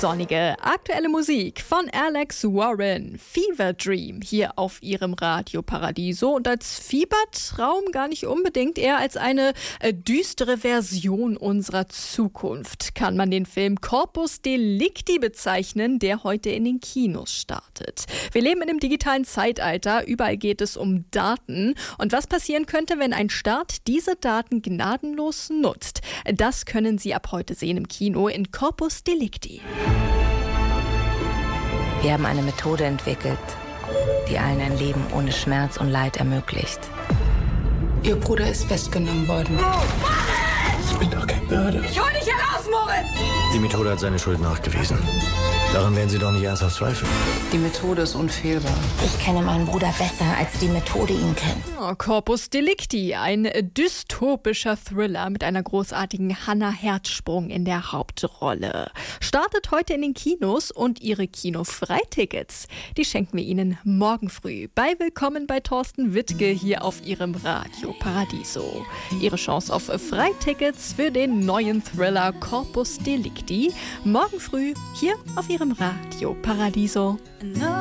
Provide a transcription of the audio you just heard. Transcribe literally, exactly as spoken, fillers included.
Sonnige, aktuelle Musik von Alex Warren, Fever Dream, hier auf ihrem Radio Paradiso. Und als Fiebertraum gar nicht unbedingt, eher als eine äh, düstere Version unserer Zukunft kann man den Film Corpus Delicti bezeichnen, der heute in den Kinos startet. Wir leben in einem digitalen Zeitalter, überall geht es um Daten. Und was passieren könnte, wenn ein Staat diese Daten gnadenlos nutzt? Das können Sie ab heute sehen im Kino in Corpus Delicti. Wir haben eine Methode entwickelt, die allen ein Leben ohne Schmerz und Leid ermöglicht. Ihr Bruder ist festgenommen worden. Ich bin doch kein Mörder. Ich hol dich heraus, Moritz! Die Methode hat seine Schuld nachgewiesen. Daran werden Sie doch nicht ernsthaft zweifeln. Die Methode ist unfehlbar. Ich kenne meinen Bruder besser, als die Methode ihn kennt. Oh, Corpus Delicti, ein dystopischer Thriller mit einer großartigen Hannah Herzsprung in der Hauptrolle. Startet heute in den Kinos und Ihre Kinofreitickets, die schenken wir Ihnen morgen früh bei Willkommen bei Thorsten Wittke hier auf Ihrem Radio Paradiso. Ihre Chance auf Freitickets für den neuen Thriller Corpus Delicti morgen früh hier auf Ihrem Radio Paradiso.